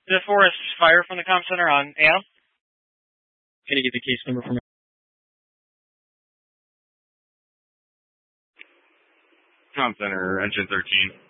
The forest fire from the comm center on AM. Can you get the case number from Comm center, engine 13.